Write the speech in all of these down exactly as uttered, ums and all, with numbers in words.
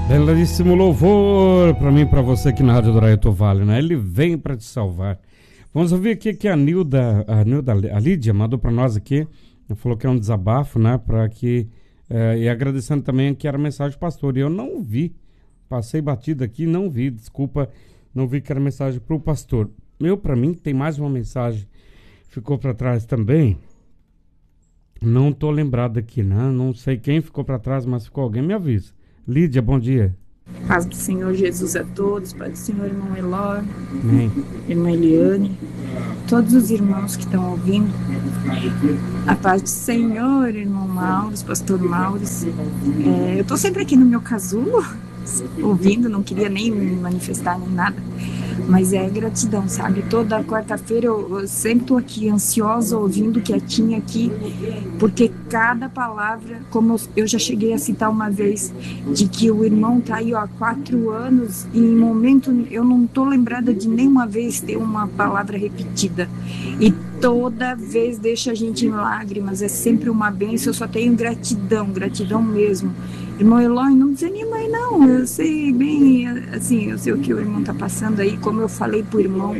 Belíssimo louvor para mim e para você aqui na Rádio do Araeto Vale, né? Ele vem para te salvar. Vamos ouvir aqui que a Nilda, a Nilda, a Lídia mandou para nós aqui, falou que é um desabafo, né? Para que é, e agradecendo também que era mensagem do pastor. E eu não vi, passei batido aqui, não vi, desculpa, não vi que era mensagem para o pastor. Eu, para mim, tem mais uma mensagem, ficou para trás também. Não tô lembrado aqui, né? Não sei quem ficou para trás, mas ficou alguém, me avisa. Lídia, bom dia. Paz do Senhor Jesus a todos, paz do Senhor, irmão Elor, Amém. Irmã Eliane, todos os irmãos que estão ouvindo. A paz do Senhor, irmão Mauros, pastor Mauros. É, eu tô sempre aqui no meu casulo, ouvindo, não queria nem me manifestar nem nada, mas é gratidão, sabe? Toda quarta-feira eu, eu sempre tô aqui ansiosa, ouvindo, quietinha aqui, porque cada palavra, como eu, eu já cheguei a citar uma vez, de que o irmão tá aí ó, há quatro anos e em momento eu não tô lembrada de nenhuma vez ter uma palavra repetida, e toda vez deixa a gente em lágrimas, é sempre uma bênção. Eu só tenho gratidão, gratidão mesmo. Irmão Eloy, não desanima aí não, eu sei bem, assim, eu sei o que o irmão tá passando aí, como eu falei pro irmão,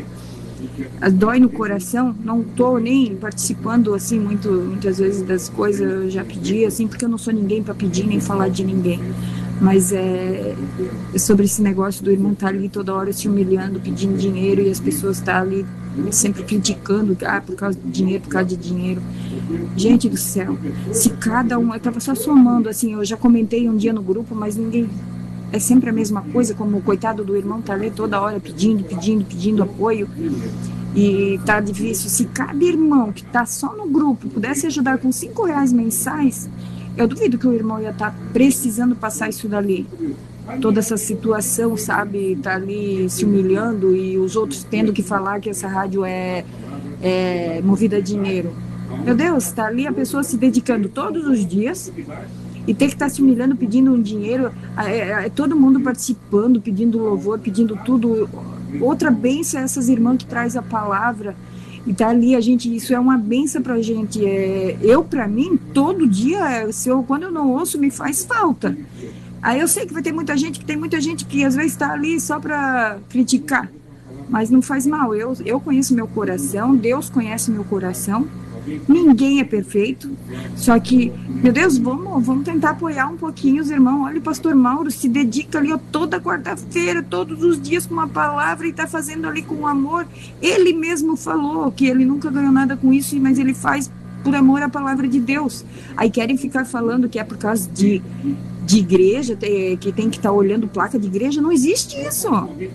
dói no coração, não tô nem participando, assim, muito, muitas vezes das coisas, eu já pedi, assim, porque eu não sou ninguém para pedir, nem falar de ninguém, mas é sobre esse negócio do irmão tá ali toda hora se humilhando, pedindo dinheiro, e as pessoas tá ali sempre criticando, ah, por causa de dinheiro, por causa de dinheiro. Gente do céu, se cada um, eu tava só somando, assim, eu já comentei um dia no grupo, mas ninguém, é sempre a mesma coisa, como o coitado do irmão tá ali toda hora pedindo, pedindo, pedindo apoio, e tá difícil. Se cada irmão que tá só no grupo pudesse ajudar com cinco reais mensais, eu duvido que o irmão ia estar tá precisando passar isso dali. Toda essa situação, sabe, tá ali se humilhando e os outros tendo que falar que essa rádio é, é movida a dinheiro. Meu Deus, tá ali a pessoa se dedicando todos os dias e ter que estar tá se humilhando, pedindo um dinheiro, é, é, todo mundo participando, pedindo louvor, pedindo tudo. Outra bênção é essas irmãs que traz a palavra e tá ali, a gente, isso é uma bênção pra gente. É, eu, pra mim, todo dia, se eu, quando eu não ouço, me faz falta. Aí eu sei que vai ter muita gente, que tem muita gente que às vezes está ali só para criticar, mas não faz mal. Eu, eu conheço meu coração, Deus conhece meu coração, ninguém é perfeito, só que, meu Deus, vamos, vamos tentar apoiar um pouquinho os irmãos. Olha, o pastor Mauro se dedica ali ó, toda quarta-feira, todos os dias com uma palavra e está fazendo ali com amor. Ele mesmo falou que ele nunca ganhou nada com isso, mas ele faz por amor à palavra de Deus. Aí querem ficar falando que é por causa de de igreja, que tem que estar tá olhando placa de igreja, não existe isso.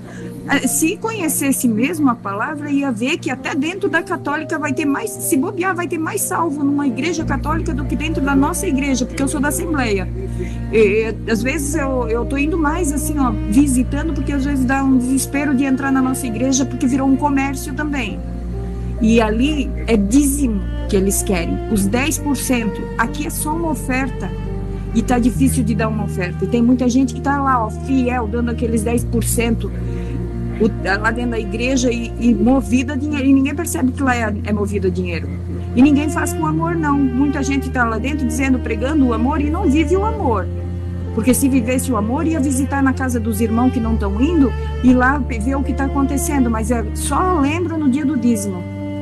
Se conhecesse mesmo a palavra, ia ver que até dentro da católica vai ter mais, se bobear, vai ter mais salvo numa igreja católica do que dentro da nossa igreja, porque eu sou da Assembleia. E, às vezes eu, eu tô indo mais assim, ó, visitando, porque às vezes dá um desespero de entrar na nossa igreja, porque virou um comércio também. E ali é dízimo que eles querem, os dez por cento. Aqui é só uma oferta. E tá difícil de dar uma oferta. E tem muita gente que tá lá, ó, fiel, dando aqueles dez por cento o, lá dentro da igreja e, e movida a dinheiro. E ninguém percebe que lá é, é movida a dinheiro. E ninguém faz com amor, não. Muita gente tá lá dentro dizendo, pregando o amor e não vive o amor. Porque se vivesse o amor, ia visitar na casa dos irmãos que não estão indo e lá ver o que tá acontecendo. Mas é, só lembro no dia do dízimo.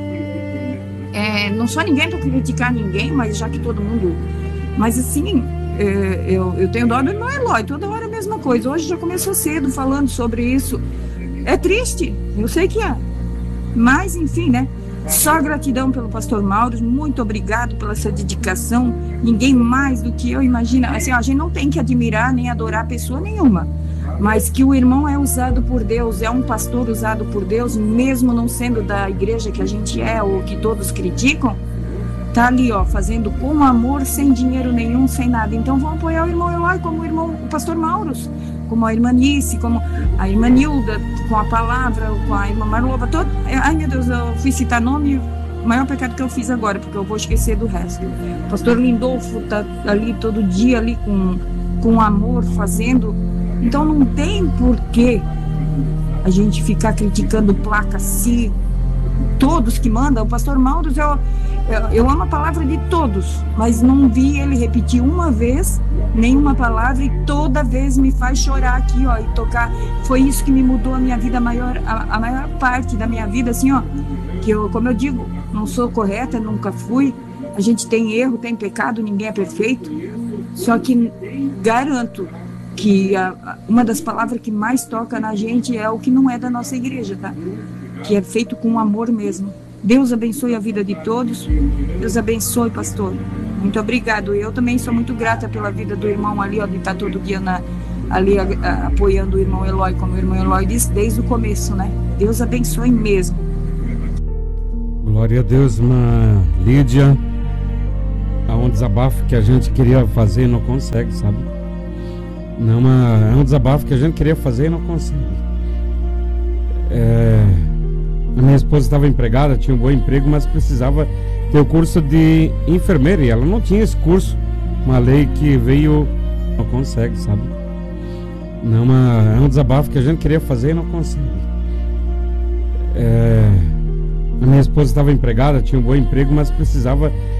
É, não sou ninguém para criticar ninguém, mas já que todo mundo... Mas assim... Eu, eu tenho dó do irmão Eloy, toda hora a mesma coisa. Hoje já começou cedo falando sobre isso. É triste, eu sei que é. Mas, enfim, né? Só gratidão pelo pastor Mauro. Muito obrigado pela sua dedicação. Ninguém mais do que eu imagina. Assim, a gente não tem que admirar nem adorar pessoa nenhuma. Mas que o irmão é usado por Deus, é um pastor usado por Deus, mesmo não sendo da igreja que a gente é ou que todos criticam. Tá ali, ó, fazendo com amor, sem dinheiro nenhum, sem nada. Então vamos apoiar o irmão Eloy, como o irmão, o pastor Mauros, como a irmã Nice, como a irmã Nilda, com a palavra, com a irmã Marlova, todo... Ai, meu Deus, eu fui citar nome, o maior pecado que eu fiz agora, porque eu vou esquecer do resto. O pastor Lindolfo tá ali todo dia, ali com, com amor, fazendo. Então não tem porquê a gente ficar criticando placa, se todos que mandam. O pastor Mauro, eu, eu, eu amo a palavra de todos, mas não vi ele repetir uma vez nenhuma palavra, e toda vez me faz chorar aqui, ó, e tocar. Foi isso que me mudou a minha vida, a maior, a, a maior parte da minha vida, assim, ó, que eu, como eu digo, não sou correta, nunca fui. A gente tem erro, tem pecado, ninguém é perfeito. Só que garanto que a, a, uma das palavras que mais toca na gente é o que não é da nossa igreja, tá? Que é feito com amor mesmo. Deus abençoe a vida de todos. Deus abençoe, pastor. Muito obrigado. Eu também sou muito grata pela vida do irmão ali, ó, de estar todo dia na, ali a, a, apoiando o irmão Eloy, como o irmão Eloy disse, desde o começo, né? Deus abençoe mesmo. Glória a Deus, irmã Lídia. Há um desabafo que a gente queria fazer e não consegue, sabe? Não, uma, é um desabafo que a gente queria fazer e não consegue. É, a minha esposa estava empregada, tinha um bom emprego, mas precisava ter o curso de enfermeira, e ela não tinha esse curso. Uma lei que veio, não consegue, sabe? Não, uma, é um desabafo que a gente queria fazer e não consegue. É, a minha esposa estava empregada, tinha um bom emprego, mas precisava